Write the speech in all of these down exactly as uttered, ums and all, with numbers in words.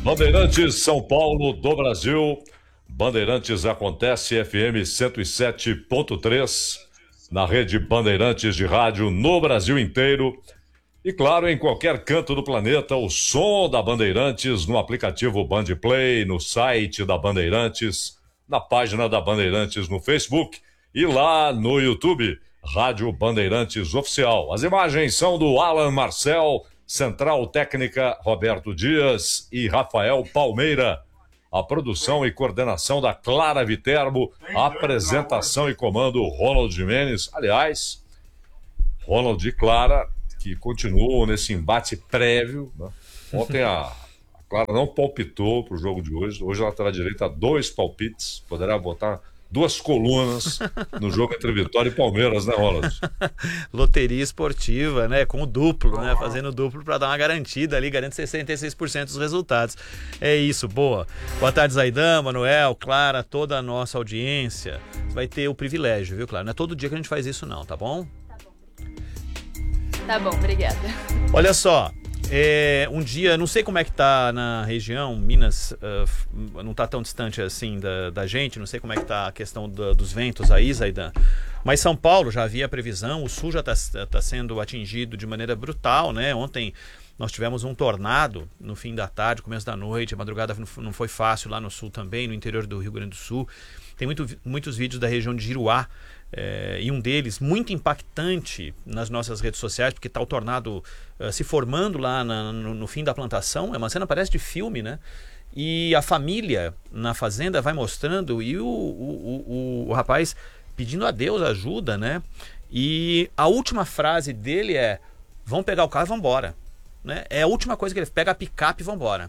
Bandeirantes São Paulo do Brasil. Bandeirantes acontece F M cento e sete ponto três na rede Bandeirantes de rádio no Brasil inteiro. E claro, em qualquer canto do planeta, o som da Bandeirantes no aplicativo Bandplay, no site da Bandeirantes, na página da Bandeirantes no Facebook e lá no YouTube, Rádio Bandeirantes Oficial. As imagens são do Alan Marcel, Central Técnica Roberto Dias e Rafael Palmeira. A produção e coordenação da Clara Viterbo, a apresentação e comando Ronald Jimenez. Aliás, Ronald e Clara, que continuam nesse embate prévio, né? Ontem a, a Clara não palpitou para o jogo de hoje. Hoje ela terá direito a dois palpites. Poderá botar duas colunas no jogo entre Vitória e Palmeiras, né, Ronald? Loteria esportiva, né? Com o duplo, né? Fazendo duplo para dar uma garantida ali, garante sessenta e seis por cento dos resultados. É isso, boa. Boa tarde, Zaidan, Manuel, Clara, toda a nossa audiência. Você vai ter o privilégio, viu, Clara? Não é todo dia que a gente faz isso, não, tá bom? Tá bom, obrigada. Olha só, é, um dia, não sei como é que tá na região, Minas uh, não tá tão distante assim da, da gente, não sei como é que tá a questão da, dos ventos aí, Zaidan, mas São Paulo já havia previsão, o sul já tá, tá sendo atingido de maneira brutal, né? Ontem nós tivemos um tornado no fim da tarde, começo da noite, a madrugada não foi fácil lá no sul também, no interior do Rio Grande do Sul. Tem muito, muitos vídeos da região de Giruá, é, e um deles muito impactante nas nossas redes sociais, porque está o tornado uh, se formando lá na, no, no fim da plantação. É uma cena, parece de filme, né? E a família na fazenda vai mostrando, e o, o, o, o rapaz pedindo a Deus ajuda, né? E a última frase dele é: vamos pegar o carro e vamos embora. Né? É a última coisa que ele pega, a picape e vamos embora.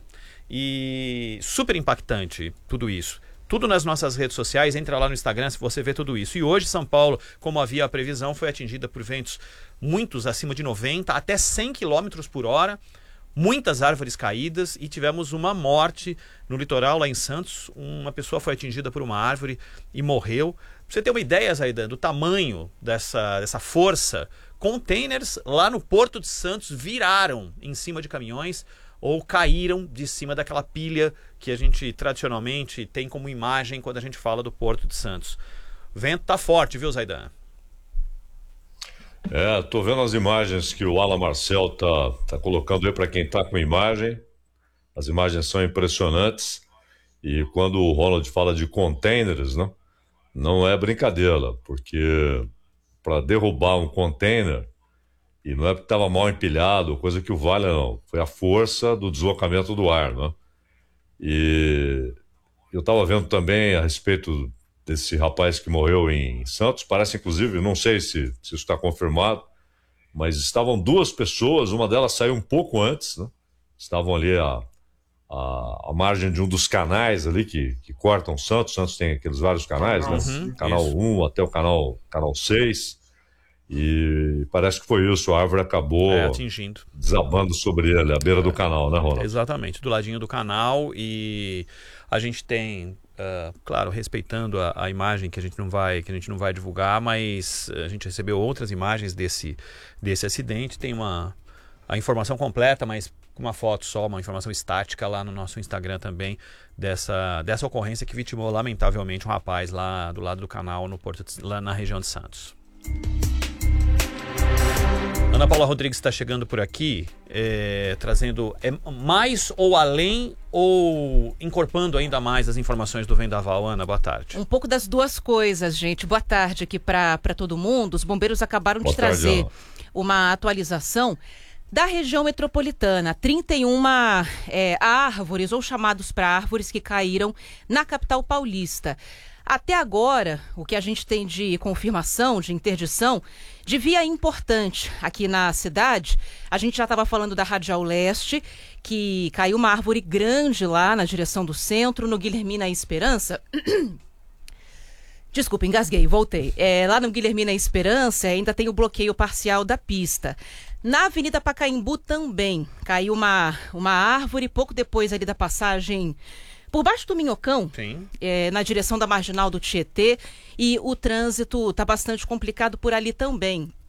E super impactante tudo isso. Tudo nas nossas redes sociais, entra lá no Instagram se você vê tudo isso. E hoje São Paulo, como havia a previsão, foi atingida por ventos muitos acima de noventa, até cem quilômetros por hora, muitas árvores caídas, e tivemos uma morte no litoral lá em Santos. Uma pessoa foi atingida por uma árvore e morreu. Pra você ter uma ideia, Zaidan, do tamanho dessa, dessa força, containers lá no Porto de Santos viraram em cima de caminhões ou caíram de cima daquela pilha que a gente tradicionalmente tem como imagem quando a gente fala do Porto de Santos. O vento tá forte, viu, Zaidan? É, tô vendo as imagens que o Alan Marcel tá, tá colocando aí para quem tá com imagem. As imagens são impressionantes. E quando o Ronald fala de containers, né, não é brincadeira, porque para derrubar um container, e não é porque estava mal empilhado, coisa que o vale não, foi a força do deslocamento do ar, né? E eu estava vendo também a respeito desse rapaz que morreu em Santos, parece inclusive, não sei se, se isso está confirmado, mas estavam duas pessoas, uma delas saiu um pouco antes, né? Estavam ali à, à, à margem de um dos canais ali que, que cortam Santos. Santos tem aqueles vários canais, né? Uhum, canal isso. um até o canal, canal seis. E parece que foi isso, a árvore acabou é, atingindo, desabando sobre ele, à beira do canal, né, Ronald? Exatamente, do ladinho do canal. E a gente tem, uh, claro, respeitando a, a imagem que a gente não vai, que a gente não vai divulgar, mas a gente recebeu outras imagens desse, desse acidente. Tem uma a informação completa, mas com uma foto só, uma informação estática lá no nosso Instagram também, dessa, dessa ocorrência que vitimou lamentavelmente um rapaz lá do lado do canal, no Porto, lá na região de Santos. Ana Paula Rodrigues está chegando por aqui, é, trazendo é, mais ou além ou incorporando ainda mais as informações do Vendaval. Ana, boa tarde. Um pouco das duas coisas, gente. Boa tarde aqui para todo mundo. Os bombeiros acabaram boa de tarde, trazer Ana. uma atualização da região metropolitana. trinta e uma é, árvores, ou chamados para árvores, que caíram na capital paulista. Até agora, o que a gente tem de confirmação, de interdição, de via importante aqui na cidade, a gente já estava falando da Radial Leste, que caiu uma árvore grande lá na direção do centro, no Guilhermina Esperança. Desculpa, engasguei, voltei. É, lá no Guilhermina Esperança ainda tem o bloqueio parcial da pista. Na Avenida Pacaembu também caiu uma, uma árvore, pouco depois ali da passagem por baixo do Minhocão, é, na direção da Marginal do Tietê, e o trânsito está bastante complicado por ali também.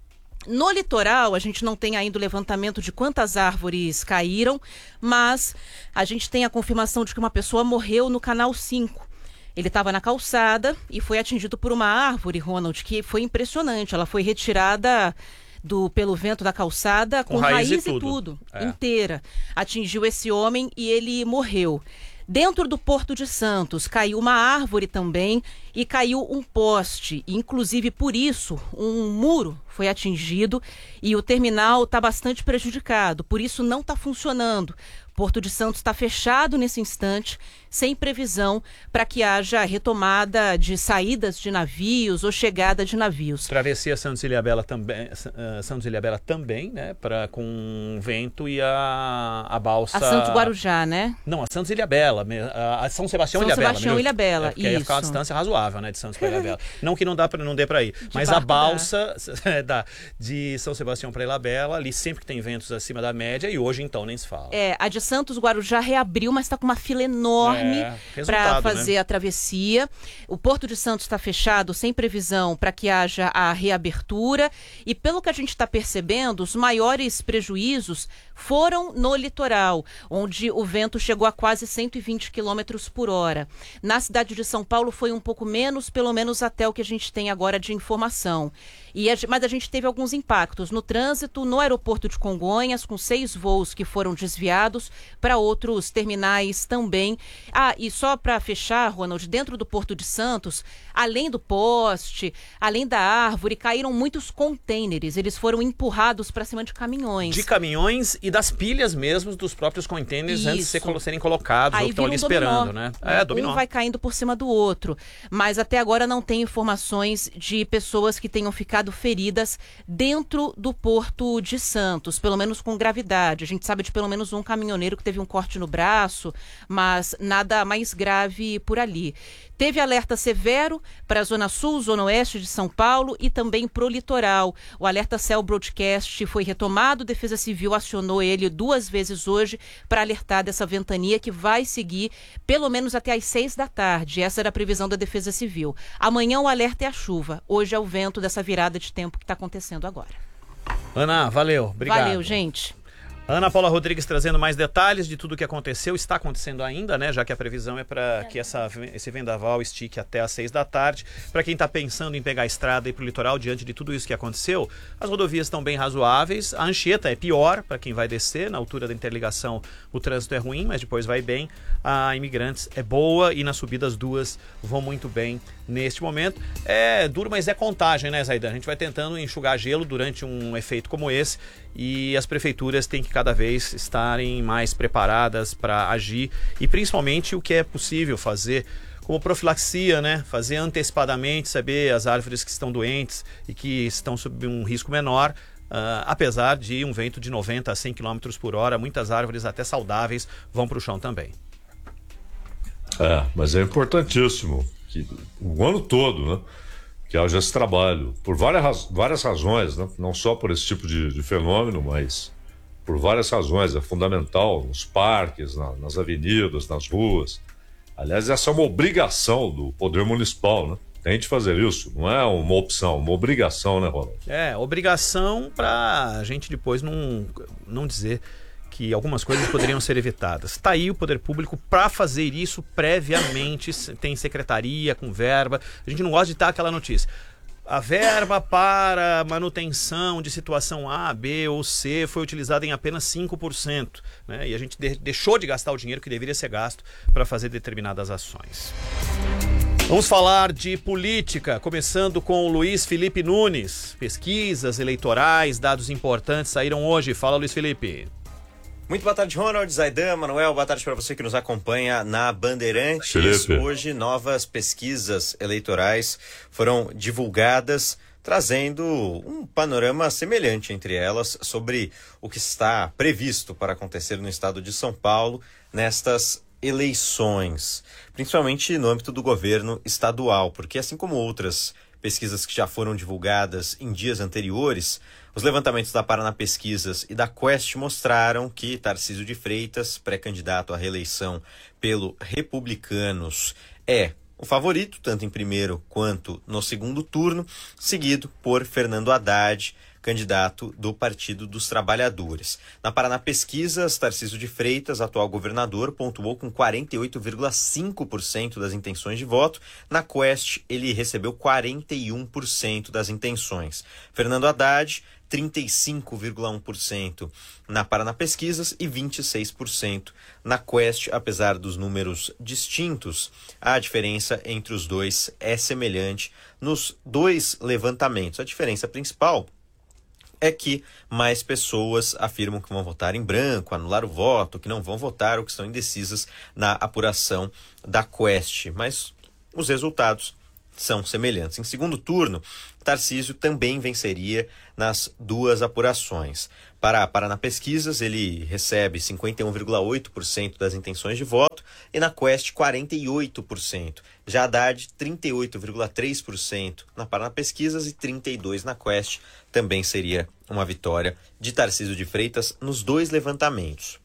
No litoral, a gente não tem ainda o levantamento de quantas árvores caíram, mas a gente tem a confirmação de que uma pessoa morreu no Canal cinco. Ele estava na calçada e foi atingido por uma árvore, Ronald, que foi impressionante. Ela foi retirada do, pelo vento da calçada com, com raiz, raiz e tudo, e tudo é. inteira. Atingiu esse homem e ele morreu. Dentro do Porto de Santos, caiu uma árvore também e caiu um poste. Inclusive, por isso, um muro foi atingido e o terminal está bastante prejudicado. Por isso, não está funcionando. Porto de Santos está fechado nesse instante, sem previsão para que haja retomada de saídas de navios ou chegada de navios. Travessia Santos Ilhabela também, uh, Santos Ilhabela também, né? Pra, com vento e a, a balsa... A Santos Guarujá, né? Não, a Santos Ilhabela, a, a São Sebastião São Ilhabela. Sebastião Ilhabela, é, porque isso. Aí ia ficar uma distância razoável, né? De Santos para Ilhabela. Não que não, dá pra, não dê para ir, de mas a balsa da, de São Sebastião para Ilhabela, ali sempre que tem ventos acima da média, e hoje então nem se fala. É, a de Santos Guarujá reabriu, mas está com uma fila enorme é, para fazer né? a travessia. O Porto de Santos está fechado, sem previsão para que haja a reabertura. E pelo que a gente está percebendo, os maiores prejuízos foram no litoral, onde o vento chegou a quase cento e vinte quilômetros por hora. Na cidade de São Paulo foi um pouco menos, pelo menos até o que a gente tem agora de informação. E a, mas a gente teve alguns impactos no trânsito, no aeroporto de Congonhas, com seis voos que foram desviados para outros terminais também. Ah, e só para fechar, Ronald, dentro do Porto de Santos, além do poste, além da árvore, caíram muitos contêineres. Eles foram empurrados para cima de caminhões. De caminhões e das pilhas mesmo dos próprios contêineres antes de ser, serem colocados, ou que estão ali um esperando, né? É, dominó. Um vai caindo por cima do outro. Mas até agora não tem informações de pessoas que tenham ficado feridas dentro do Porto de Santos, pelo menos com gravidade. A gente sabe de pelo menos um caminhoneiro que teve um corte no braço, mas nada mais grave por ali. Teve alerta severo para a Zona Sul, Zona Oeste de São Paulo e também para o litoral. O alerta Cell Broadcast foi retomado, Defesa Civil acionou ele duas vezes hoje para alertar dessa ventania que vai seguir pelo menos até às seis da tarde. Essa era a previsão da Defesa Civil. Amanhã o alerta é a chuva, hoje é o vento dessa virada de tempo que está acontecendo agora. Ana, valeu, obrigado. Valeu, gente. Ana Paula Rodrigues trazendo mais detalhes de tudo o que aconteceu, está acontecendo ainda, né? Já que a previsão é para que essa, esse vendaval estique até às seis da tarde. Para quem está pensando em pegar a estrada e ir para o litoral diante de tudo isso que aconteceu, as rodovias estão bem razoáveis. A Anchieta é pior para quem vai descer, na altura da interligação o trânsito é ruim, mas depois vai bem. A Imigrantes é boa e nas subidas duas vão muito bem neste momento. É duro, mas é contagem, né, Zaidan? A gente vai tentando enxugar gelo durante um efeito como esse e as prefeituras têm que cada vez estarem mais preparadas para agir e principalmente o que é possível fazer como profilaxia, né? Fazer antecipadamente, saber as árvores que estão doentes e que estão sob um risco menor, uh, apesar de um vento de noventa a cem quilômetros por hora, muitas árvores até saudáveis vão para o chão também. É, mas é importantíssimo que o ano todo, né, que haja esse trabalho, por várias, várias razões, né? Não só por esse tipo de, de fenômeno, mas por várias razões. É fundamental nos parques, na, nas avenidas, nas ruas. Aliás, essa é uma obrigação do poder municipal, né? Tem de fazer isso, não é uma opção, uma obrigação, né, Ronaldo? É, obrigação para a gente depois não, não dizer que algumas coisas poderiam ser evitadas. Está aí o poder público para fazer isso previamente, tem secretaria com verba. A gente não gosta de dar aquela notícia. A verba para manutenção de situação A, B ou C foi utilizada em apenas cinco por cento, né? E a gente de- deixou de gastar o dinheiro que deveria ser gasto para fazer determinadas ações. Vamos falar de política, começando com o Luiz Felipe Nunes. Pesquisas eleitorais, dados importantes saíram hoje. Fala, Luiz Felipe. Muito boa tarde, Ronald, Zaidan, Manuel, boa tarde para você que nos acompanha na Bandeirantes. Felipe. Hoje, novas pesquisas eleitorais foram divulgadas, trazendo um panorama semelhante entre elas sobre o que está previsto para acontecer no estado de São Paulo nestas eleições, principalmente no âmbito do governo estadual, porque assim como outras pesquisas que já foram divulgadas em dias anteriores, os levantamentos da Paraná Pesquisas e da Quest mostraram que Tarcísio de Freitas, pré-candidato à reeleição pelo Republicanos, é o favorito, tanto em primeiro quanto no segundo turno, seguido por Fernando Haddad, candidato do Partido dos Trabalhadores. Na Paraná Pesquisas, Tarcísio de Freitas, atual governador, pontuou com quarenta e oito vírgula cinco por cento das intenções de voto. Na Quest, ele recebeu quarenta e um por cento das intenções. Fernando Haddad, trinta e cinco vírgula um por cento na Paraná Pesquisas e vinte e seis por cento na Quest. Apesar dos números distintos, a diferença entre os dois é semelhante nos dois levantamentos. A diferença principal é que mais pessoas afirmam que vão votar em branco, anular o voto, que não vão votar ou que estão indecisas na apuração da Quest. Mas os resultados são semelhantes. Em segundo turno, Tarcísio também venceria nas duas apurações. Para a Paraná Pesquisas, ele recebe cinquenta e um vírgula oito por cento das intenções de voto e na Quest quarenta e oito por cento. Já Haddad, trinta e oito vírgula três por cento na Paraná Pesquisas e trinta e dois por cento na Quest. Também seria uma vitória de Tarcísio de Freitas nos dois levantamentos.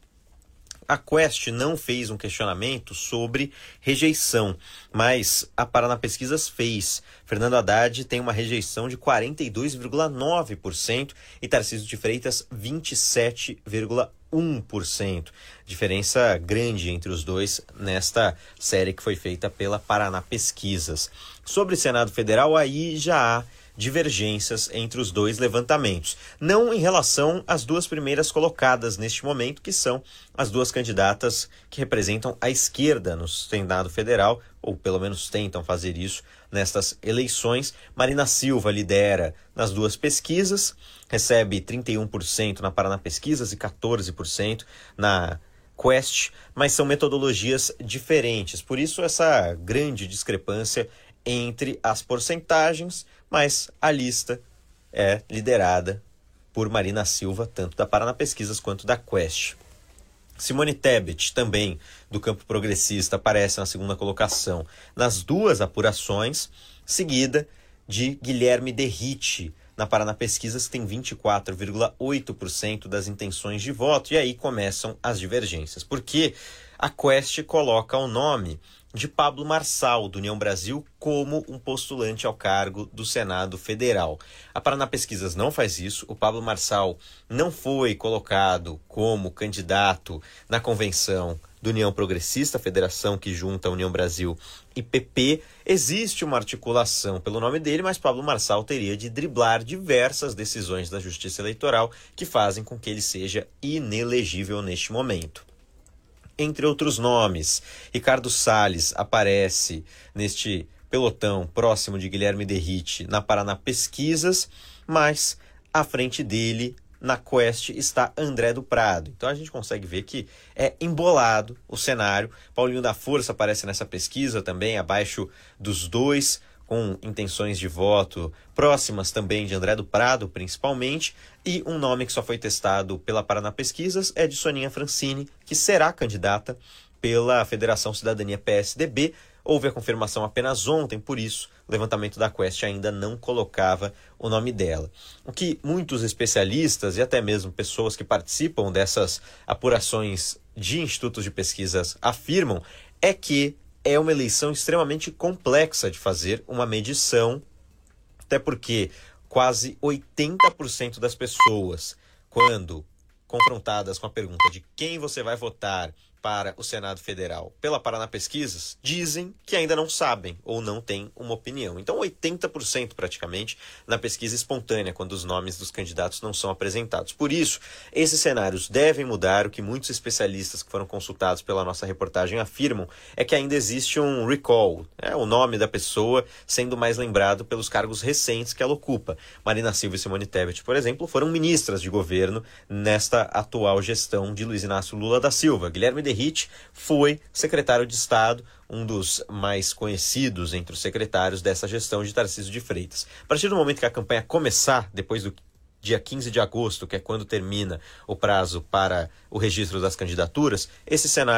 A Quest não fez um questionamento sobre rejeição, mas a Paraná Pesquisas fez. Fernando Haddad tem uma rejeição de quarenta e dois vírgula nove por cento e Tarcísio de Freitas vinte e sete vírgula um por cento. Diferença grande entre os dois nesta série que foi feita pela Paraná Pesquisas. Sobre o Senado Federal, aí já há divergências entre os dois levantamentos. Não em relação às duas primeiras colocadas neste momento, que são as duas candidatas que representam a esquerda no Senado Federal, ou pelo menos tentam fazer isso nestas eleições. Marina Silva lidera nas duas pesquisas, recebe trinta e um por cento na Paraná Pesquisas e quatorze por cento na Quest, mas são metodologias diferentes. Por isso essa grande discrepância entre as porcentagens, mas a lista é liderada por Marina Silva, tanto da Paraná Pesquisas quanto da Quest. Simone Tebet, também do campo progressista, aparece na segunda colocação nas duas apurações, seguida de Guilherme Derrite, na Paraná Pesquisas, que tem vinte e quatro vírgula oito por cento das intenções de voto. E aí começam as divergências, porque a Quest coloca o nome de Pablo Marçal, do União Brasil, como um postulante ao cargo do Senado Federal. A Paraná Pesquisas não faz isso. O Pablo Marçal não foi colocado como candidato na convenção do União Progressista, a federação que junta a União Brasil e P P. Existe uma articulação pelo nome dele, mas Pablo Marçal teria de driblar diversas decisões da Justiça Eleitoral que fazem com que ele seja inelegível neste momento. Entre outros nomes, Ricardo Salles aparece neste pelotão próximo de Guilherme Derrite na Paraná Pesquisas, mas à frente dele, na Quest, está André do Prado. Então a gente consegue ver que é embolado o cenário. Paulinho da Força aparece nessa pesquisa também, abaixo dos dois, com intenções de voto próximas também de André do Prado, principalmente, e um nome que só foi testado pela Paraná Pesquisas é de Soninha Francini, que será candidata pela Federação Cidadania P S D B. Houve a confirmação apenas ontem, por isso o levantamento da Quest ainda não colocava o nome dela. O que muitos especialistas e até mesmo pessoas que participam dessas apurações de institutos de pesquisas afirmam é que é uma eleição extremamente complexa de fazer uma medição, até porque quase oitenta por cento das pessoas, quando confrontadas com a pergunta de quem você vai votar para o Senado Federal pela Paraná Pesquisas, dizem que ainda não sabem ou não têm uma opinião. Então, oitenta por cento praticamente na pesquisa espontânea, quando os nomes dos candidatos não são apresentados. Por isso, esses cenários devem mudar. O que muitos especialistas que foram consultados pela nossa reportagem afirmam é que ainda existe um recall, é, o nome da pessoa sendo mais lembrado pelos cargos recentes que ela ocupa. Marina Silva e Simone Tebet, por exemplo, foram ministras de governo nesta atual gestão de Luiz Inácio Lula da Silva. Guilherme Derrite foi secretário de Estado, um dos mais conhecidos entre os secretários dessa gestão de Tarcísio de Freitas. A partir do momento que a campanha começar, depois do dia quinze de agosto, que é quando termina o prazo para o registro das candidaturas, esses cenários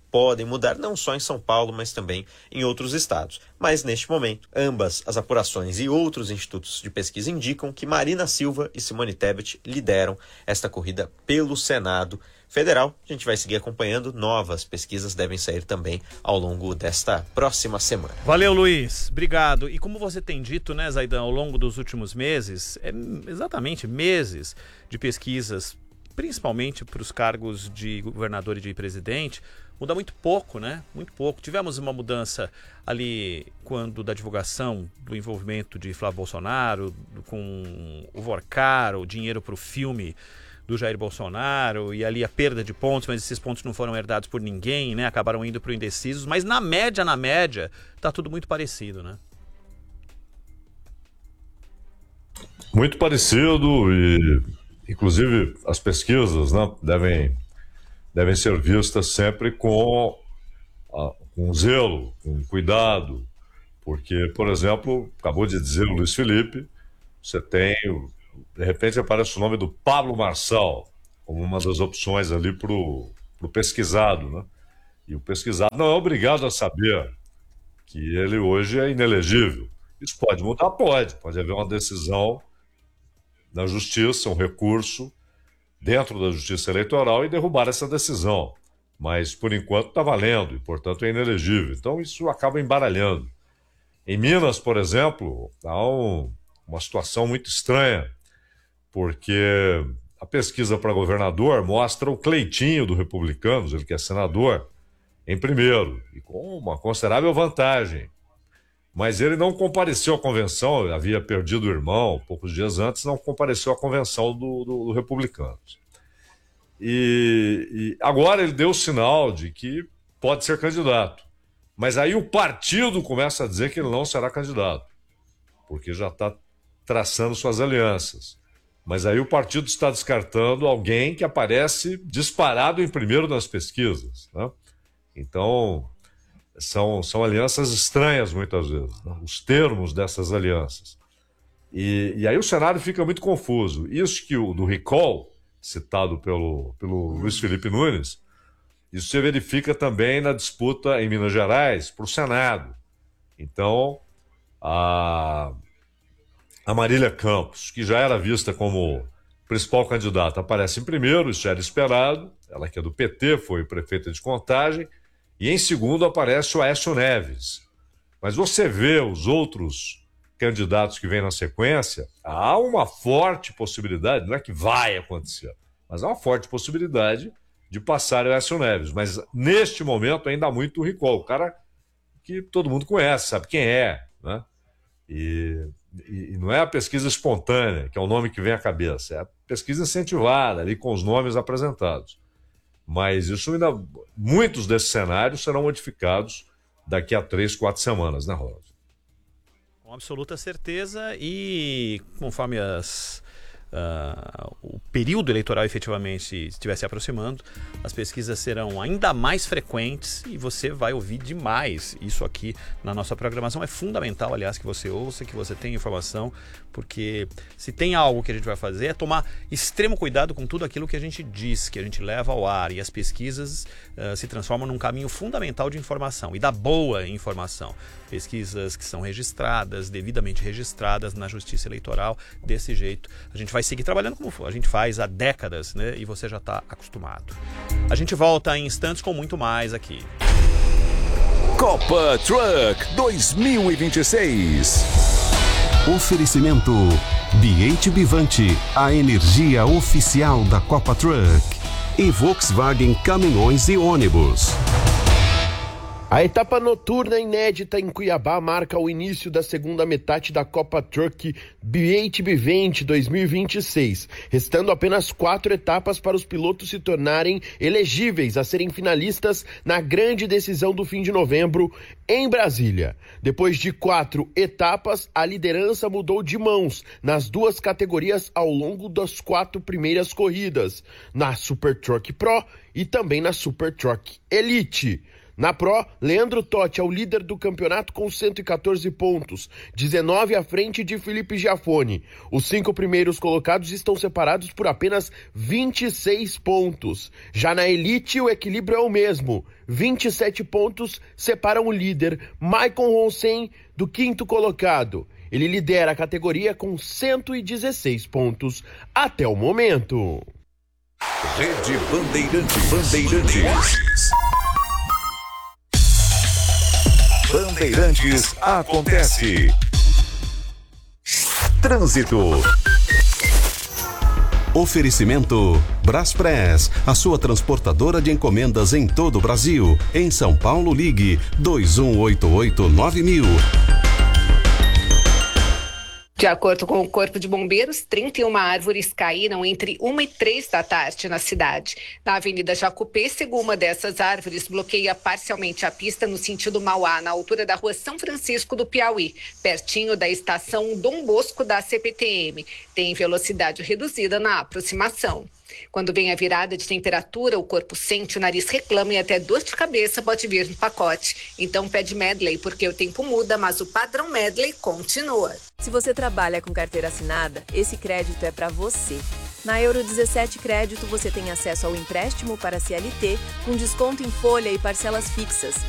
podem mudar não só em São Paulo, mas também em outros estados. Mas neste momento, ambas as apurações e outros institutos de pesquisa indicam que Marina Silva e Simone Tebet lideram esta corrida pelo Senado Federal. A gente vai seguir acompanhando, novas pesquisas devem sair também ao longo desta próxima semana. Valeu, Luiz. Obrigado. E como você tem dito, né, Zaidan, ao longo dos últimos meses, é exatamente meses de pesquisas, principalmente para os cargos de governador e de presidente, muda muito pouco, né? Muito pouco. Tivemos uma mudança ali quando da divulgação do envolvimento de Flávio Bolsonaro com o Vorcar, o dinheiro para o filme do Jair Bolsonaro, e ali a perda de pontos, mas esses pontos não foram herdados por ninguém, né? Acabaram indo para o indecisos, mas na média, na média, tá tudo muito parecido, né? Muito parecido e, inclusive, as pesquisas, né, devem, devem ser vistas sempre com, a, com zelo, com cuidado, porque, por exemplo, acabou de dizer o Luiz Felipe, você tem, de repente aparece o nome do Pablo Marçal como uma das opções ali para o pesquisado, né? E o pesquisado não é obrigado a saber que ele hoje é inelegível. Isso pode mudar? Pode. Pode haver uma decisão na justiça, um recurso dentro da justiça eleitoral e derrubar essa decisão. Mas, por enquanto, está valendo e, portanto, é inelegível. Então, isso acaba embaralhando. Em Minas, por exemplo, há um, uma situação muito estranha, porque a pesquisa para governador mostra o Cleitinho do Republicanos, ele que é senador, em primeiro, e com uma considerável vantagem. Mas ele não compareceu à convenção, havia perdido o irmão poucos dias antes, não compareceu à convenção do, do, do Republicanos. E, e agora ele deu o sinal de que pode ser candidato. Mas aí o partido começa a dizer que ele não será candidato, porque já está traçando suas alianças. Mas aí o partido está descartando alguém que aparece disparado em primeiro nas pesquisas, né? Então, são, são alianças estranhas muitas vezes, né? Os termos dessas alianças. E, e aí o cenário fica muito confuso. Isso que o do recall, citado pelo, pelo Luiz Felipe Nunes, isso se verifica também na disputa em Minas Gerais para o Senado. Então, a... A Marília Campos, que já era vista como principal candidata, aparece em primeiro, isso já era esperado. Ela que é do P T, foi prefeita de Contagem. E em segundo aparece o Aécio Neves. Mas você vê os outros candidatos que vêm na sequência, há uma forte possibilidade, não é que vai acontecer, mas há uma forte possibilidade de passar o Aécio Neves. Mas neste momento ainda há muito recall. O cara que todo mundo conhece, sabe quem é, né? E... E não é a pesquisa espontânea, que é o nome que vem à cabeça, é a pesquisa incentivada, ali com os nomes apresentados. Mas isso ainda, muitos desses cenários serão modificados daqui a três, quatro semanas, né, Rosa? Com absoluta certeza, e conforme as, uh, o período eleitoral efetivamente estiver se aproximando, as pesquisas serão ainda mais frequentes e você vai ouvir demais isso aqui na nossa programação. É fundamental, aliás, que você ouça, que você tenha informação, porque se tem algo que a gente vai fazer é tomar extremo cuidado com tudo aquilo que a gente diz, que a gente leva ao ar, e as pesquisas uh, se transformam num caminho fundamental de informação e da boa informação. Pesquisas que são registradas, devidamente registradas na Justiça Eleitoral, desse jeito. A gente vai seguir trabalhando como a gente faz há décadas, né? E você já está acostumado. A gente volta em instantes com muito mais aqui. Copa Truck dois mil e vinte e seis. Oferecimento B H Bivante, a energia oficial da Copa Truck. E Volkswagen Caminhões e Ônibus. A etapa noturna inédita em Cuiabá marca o início da segunda metade da Copa Truck B H Bivante dois mil e vinte e seis, restando apenas quatro etapas para os pilotos se tornarem elegíveis a serem finalistas na grande decisão do fim de novembro em Brasília. Depois de quatro etapas, a liderança mudou de mãos nas duas categorias ao longo das quatro primeiras corridas, na Super Truck Pro e também na Super Truck Elite. Na Pro, Leandro Totti é o líder do campeonato com cento e quatorze pontos, dezenove à frente de Felipe Giafone. Os cinco primeiros colocados estão separados por apenas vinte e seis pontos. Já na Elite, o equilíbrio é o mesmo. vinte e sete pontos separam o líder, Maicon Ronsen, do quinto colocado. Ele lidera a categoria com cento e dezesseis pontos até o momento. Rede Bandeirantes. Bandeirantes. Bandeirantes acontece. Trânsito. Oferecimento Braspress, a sua transportadora de encomendas em todo o Brasil. Em São Paulo, ligue dois um oito oito nove mil. De acordo com o Corpo de Bombeiros, trinta e uma árvores caíram entre uma e três da tarde na cidade. Na Avenida Jacupêssego, uma dessas árvores bloqueia parcialmente a pista no sentido Mauá, na altura da rua São Francisco do Piauí, pertinho da estação Dom Bosco da C P T M. Tem velocidade reduzida na aproximação. Quando vem a virada de temperatura, o corpo sente, o nariz reclama e até dor de cabeça pode vir no pacote. Então pede Medley, porque o tempo muda, mas o padrão Medley continua. Se você trabalha com carteira assinada, esse crédito é para você. Na Euro dezessete Crédito, você tem acesso ao empréstimo para C L T, com desconto em folha e parcelas fixas.